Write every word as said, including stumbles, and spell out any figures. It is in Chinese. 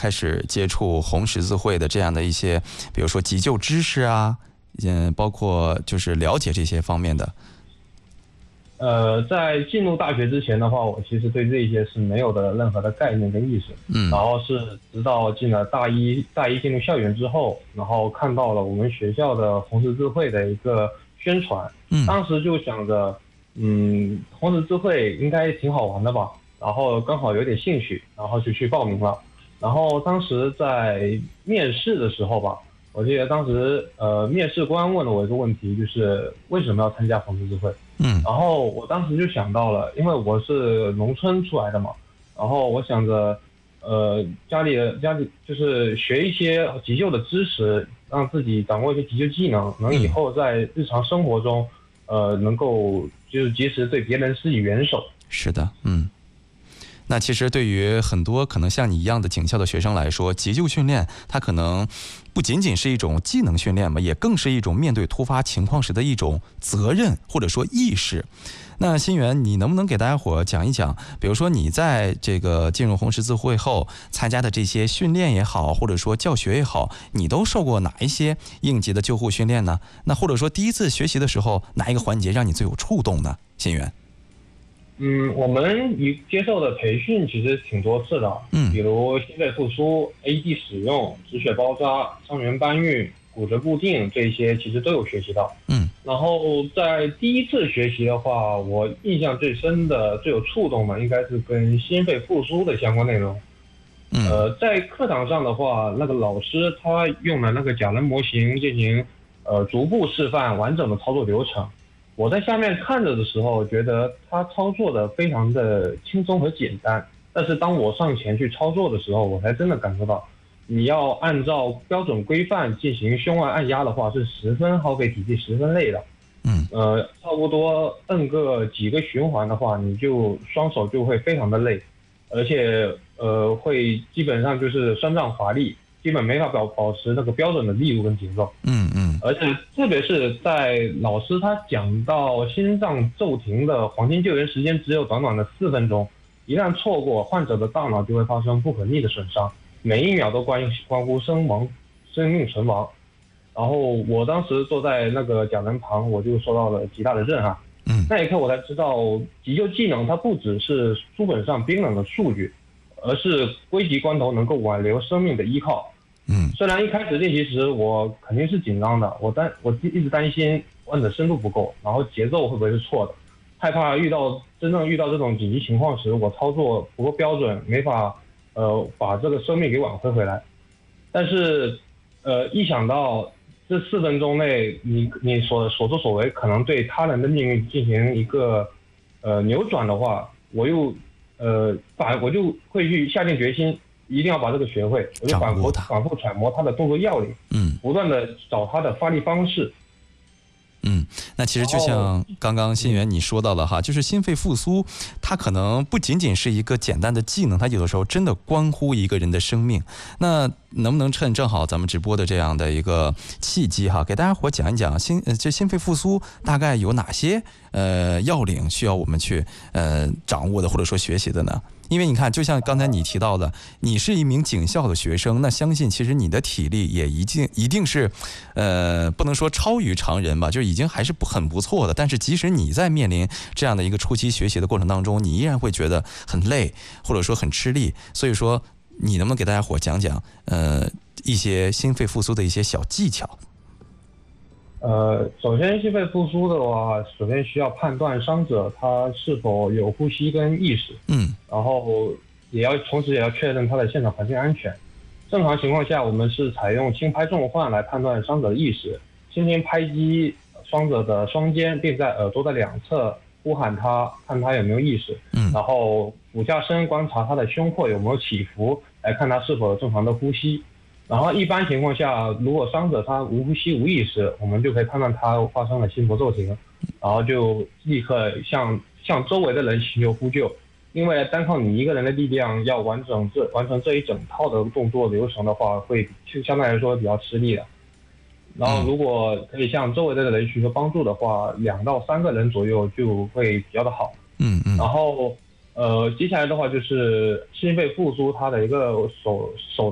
开始接触红十字会的这样的一些，比如说急救知识啊，嗯，包括就是了解这些方面的？ 呃，在进入大学之前的话，我其实对这些是没有的任何的概念跟意识。 嗯， 然后是直到进了大一，大一进入校园之后，然后看到了我们学校的红十字会的一个宣传， 嗯， 当时就想着，嗯，红十字会应该挺好玩的吧，然后刚好有点兴趣，然后就去报名了。然后当时在面试的时候吧，我记得当时呃面试官问了我一个问题，就是为什么要参加红十字会？ 嗯， 然后我当时就想到了，因为我是农村出来的嘛，然后我想着，呃，家里的家里就是学一些急救的知识，让自己掌握一些急救技能，能以后在日常生活中，呃，能够就是及时对别人施以援手。 是的，嗯。那其实对于很多可能像你一样的警校的学生来说，急救训练它可能不仅仅是一种技能训练嘛，也更是一种面对突发情况时的一种责任或者说意识。那新源，你能不能给大家伙讲一讲，比如说你在这个进入红十字会后参加的这些训练也好，或者说教学也好，你都受过哪一些应急的救护训练呢？那或者说第一次学习的时候，哪一个环节让你最有触动呢？新源？ 嗯，我们一接受的培训其实挺多次的， 嗯， 比如心肺复苏、A E D 使用、止血包扎、伤员搬运、骨折固定这些其实都有学习到。 嗯， 然后在第一次学习的话，我印象最深的、最有触动的应该是跟心肺复苏的相关内容。 嗯， 呃，在课堂上的话，那个老师他用了那个假人模型进行呃逐步示范完整的操作流程。我在下面看着的时候，觉得他操作的非常的轻松和简单，但是当我上前去操作的时候，我才真的感受到，你要按照标准规范进行胸外按压的话，是十分耗费体力、十分累的。 嗯， 呃，差不多摁个几个循环的话，你就双手就会非常的累，而且呃会基本上就是酸胀乏力，基本没法保保持那个标准的力度跟节奏。 嗯嗯， 而且特别是在老师他讲到心脏骤停的黄金救援时间只有短短的四分钟，一旦错过，患者的大脑就会发生不可逆的损伤，每一秒都关关乎生亡、生命存亡。然后我当时坐在那个讲人旁，我就受到了极大的震撼。 嗯， 那一刻我才知道，急救技能它不只是书本上冰冷的数据，而是危急关头能够挽留生命的依靠。 嗯， 虽然一开始练习时我肯定是紧张的，我担我一直担心问的深度不够，然后节奏会不会是错的，害怕遇到真正遇到这种紧急情况时，我操作不够标准，没法呃把这个生命给挽回回来。但是呃一想到这四分钟内你你所所作所为可能对他人的命运进行一个呃扭转的话，我又呃把我就会去下定决心。一定要把这个学会，我就反复反复揣摩他的动作要领， 嗯， 不断的找他的发力方式。 嗯，那其实就像刚刚新源你说到的哈，就是心肺复苏，它可能不仅仅是一个简单的技能，它有的时候真的关乎一个人的生命。那能不能趁正好咱们直播的这样的一个契机哈，给大家伙讲一讲心呃这心肺复苏大概有哪些呃要领需要我们去呃掌握的或者说学习的呢？因为你看，就像刚才你提到的，你是一名警校的学生，那相信其实你的体力也一定一定是，呃，不能说超于常人吧，就已经还是不很不错的。但是即使你在面临这样的一个初期学习的过程当中，你依然会觉得很累，或者说很吃力。所以说，你能不能给大家伙讲讲，呃，一些心肺复苏的一些小技巧？ 呃，首先心肺复苏的话，首先需要判断伤者他是否有呼吸跟意识， 嗯， 然后也要同时也要确认他的现场环境安全。正常情况下，我们是采用轻拍重换来判断伤者的意识，轻轻拍击伤者的双肩，并在耳朵的两侧呼喊他，看他有没有意识， 嗯， 然后俯下身观察他的胸廓有没有起伏，来看他是否有正常的呼吸。然后一般情况下，如果伤者他无呼吸无意识，我们就可以判断他发生了心搏骤停，然后就立刻向向周围的人寻求呼救。因为单靠你一个人的力量要完整这完成这一整套的动作流程的话，会就相对来说比较吃力的。然后如果可以向周围的人寻求帮助的话，两到三个人左右就会比较的好。 嗯嗯。 然后呃，接下来的话就是心肺复苏它的一个手手。